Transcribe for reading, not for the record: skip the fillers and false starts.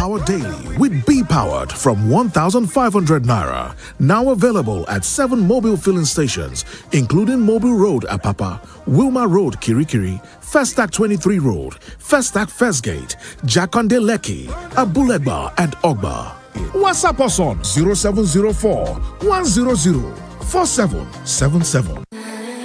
power daily with Be Powered from 1,500 naira. Now available at 7 mobile filling stations, including Mobile Road, Apapa, Wilma Road, Kirikiri, Festac 23 Road, Festac First Gate, Jakonde Lekki, Abulegba, and Ogba. WhatsApp us on 0704 100 4777.